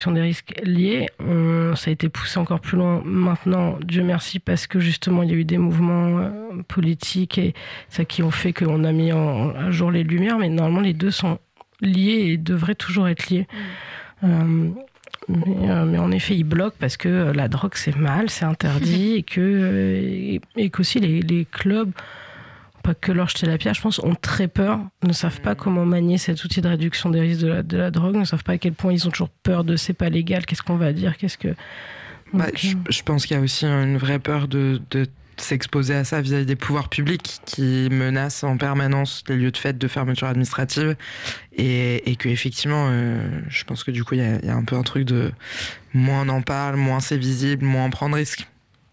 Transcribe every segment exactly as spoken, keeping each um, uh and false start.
des risques liés. On, ça a été poussé encore plus loin maintenant, Dieu merci, parce que justement il y a eu des mouvements euh, politiques et ça qui ont fait qu'on a mis en, à jour les lumières, mais normalement les deux sont liés et devraient toujours être liés. Mmh. Euh, mais, euh, mais en effet ils bloquent parce que euh, la drogue c'est mal, c'est interdit et, que, euh, et, et qu'aussi les, les clubs, pas que leur jeter la pierre, je pense, ont très peur, ne savent pas comment manier cet outil de réduction des risques de la, de la drogue, ne savent pas à quel point ils ont toujours peur de c'est pas légal, qu'est-ce qu'on va dire, qu'est-ce que... Donc, bah, je, je pense qu'il y a aussi une vraie peur de, de s'exposer à ça vis-à-vis des pouvoirs publics qui menacent en permanence les lieux de fête de fermeture administrative et, et qu'effectivement, euh, je pense que du coup, il y a, il y a un peu un truc de moins on en parle, moins c'est visible, moins on prend de risques.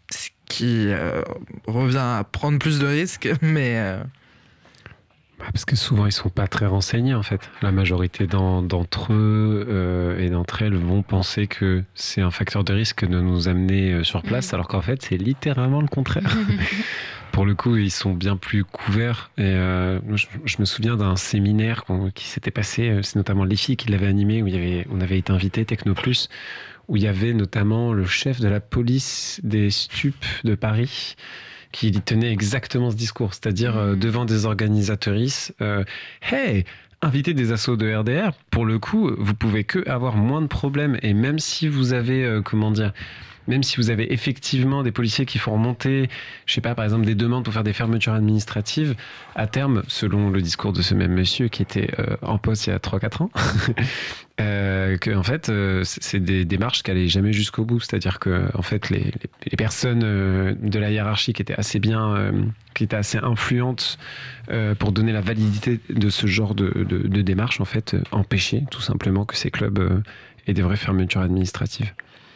Qui euh, revient à prendre plus de risques, mais... Euh... Bah parce que souvent, ils sont pas très renseignés, en fait. La majorité d'en, d'entre eux euh, et d'entre elles vont penser que c'est un facteur de risque de nous amener sur place, mmh. alors qu'en fait, c'est littéralement le contraire. Pour le coup, ils sont bien plus couverts. Et euh, je, je me souviens d'un séminaire qui s'était passé, c'est notamment les filles qui l'avaient animé, où il y avait, on avait été invité, Technoplus, où il y avait notamment le chef de la police des stupes de Paris qui tenait exactement ce discours, c'est-à-dire mmh. euh, devant des organisatrices, euh, « Hey, invitez des assos de R D R, pour le coup, vous pouvez que avoir moins de problèmes, et même si vous avez, euh, comment dire, même si vous avez effectivement des policiers qui font remonter, je sais pas, par exemple, des demandes pour faire des fermetures administratives, à terme, selon le discours de ce même monsieur qui était euh, en poste il y a trois quatre ans, euh, que en fait, euh, c'est des démarches qui allaient jamais jusqu'au bout. C'est-à-dire que en fait, les, les, les personnes euh, de la hiérarchie qui étaient assez bien, euh, qui étaient assez influentes euh, pour donner la validité de ce genre de, de, de démarches, en fait, euh, empêchaient tout simplement que ces clubs euh, aient des vraies fermetures administratives.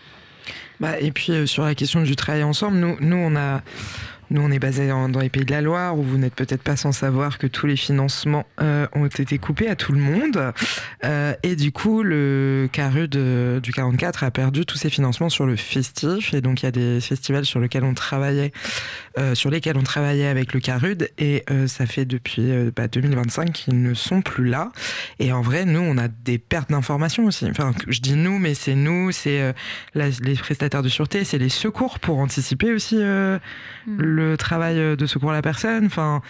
Bah, et puis euh, sur la question du travail ensemble, nous, nous on a, nous on est basé dans, dans les Pays de la Loire, où vous n'êtes peut-être pas sans savoir que tous les financements euh, ont été coupés à tout le monde, euh, et du coup le CARUD de, du quarante-quatre a perdu tous ses financements sur le festif, et donc il y a des festivals sur lesquels on travaillait, euh, sur lesquels on travaillait avec le CARUD, et euh, ça fait depuis euh, bah, deux mille vingt-cinq qu'ils ne sont plus là. Et en vrai, nous on a des pertes d'informations aussi. Enfin, je dis nous, mais c'est nous, c'est euh, la, les prestataires de sûreté, c'est les secours pour anticiper aussi euh, mmh. le travail de secours à la personne. Enfin,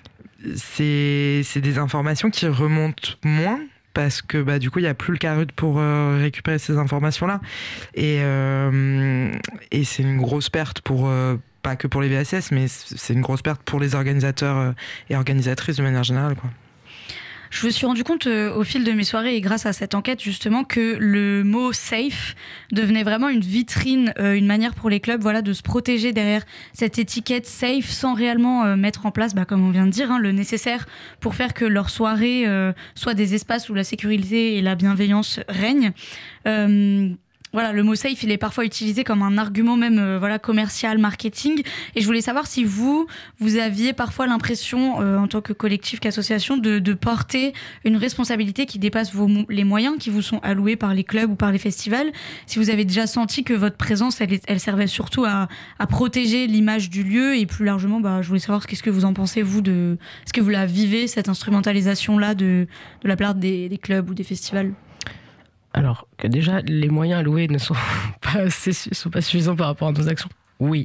c'est, c'est des informations qui remontent moins parce que bah, du coup, il n'y a plus le CARUD pour euh, récupérer ces informations-là. Et, euh, et c'est une grosse perte pour... Euh, pas que pour les V S S, mais c'est une grosse perte pour les organisateurs et organisatrices de manière générale, quoi. Je me suis rendu compte euh, au fil de mes soirées et grâce à cette enquête justement que le mot safe devenait vraiment une vitrine, euh, une manière pour les clubs, voilà, de se protéger derrière cette étiquette safe sans réellement euh, mettre en place, bah, comme on vient de dire, hein, le nécessaire pour faire que leurs soirées euh, soient des espaces où la sécurité et la bienveillance règnent. Euh, Voilà, le mot safe, il est parfois utilisé comme un argument même euh, voilà, commercial, marketing. Et je voulais savoir si vous, vous aviez parfois l'impression, euh, en tant que collectif, qu'association, de, de porter une responsabilité qui dépasse vos, les moyens qui vous sont alloués par les clubs ou par les festivals. Si vous avez déjà senti que votre présence, elle, elle servait surtout à, à protéger l'image du lieu. Et plus largement, bah, je voulais savoir qu'est-ce que vous en pensez, vous, de... Est-ce que vous la vivez, cette instrumentalisation-là de, de la part des, des clubs ou des festivals ? Alors que déjà, les moyens alloués ne sont pas, assez, sont pas suffisants par rapport à nos actions. Oui.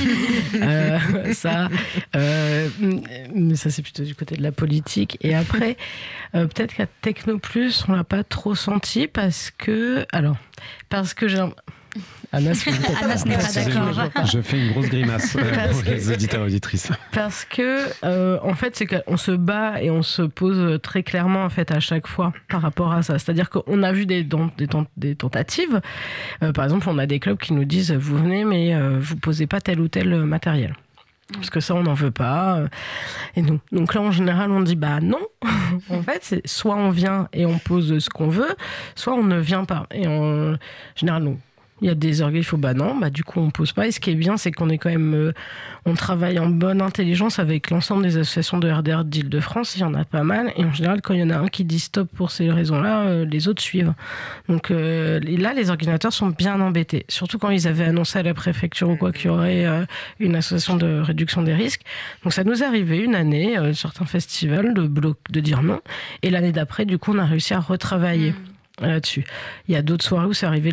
euh, ça, euh, mais ça, c'est plutôt du côté de la politique. Et après, euh, peut-être qu'à Technoplus, on l'a pas trop senti parce que... Alors, parce que j'ai... Anas, Anas n'est pas d'accord. Je fais une grosse grimace euh, pour les auditeurs et auditrices. Parce que, euh, en fait, c'est qu'on se bat et on se pose très clairement, en fait, à chaque fois par rapport à ça. C'est-à-dire qu'on a vu des, des, des tentatives. Euh, par exemple, on a des clubs qui nous disent « Vous venez, mais euh, vous posez pas tel ou tel matériel. » Parce que ça, on n'en veut pas. Et nous. Donc là, en général, on dit « Bah non !» En fait, c'est soit on vient et on pose ce qu'on veut, soit on ne vient pas. Et en général, nous. Il y a des orgues, il faut bah non, bah du coup on pose pas. Et ce qui est bien, c'est qu'on est quand même, euh, on travaille en bonne intelligence avec l'ensemble des associations de R D R d'Île-de-France. Il y en a pas mal, et en général, quand il y en a un qui dit stop pour ces raisons-là, euh, les autres suivent. Donc euh, là, les organisateurs sont bien embêtés, surtout quand ils avaient annoncé à la préfecture ou quoi qu'il y aurait euh, une association de réduction des risques. Donc ça nous est arrivé une année, euh, certains festivals de bloc, de dire non, et l'année d'après, du coup, on a réussi à retravailler. Mmh. là-dessus. Il y a d'autres soirées où c'est arrivé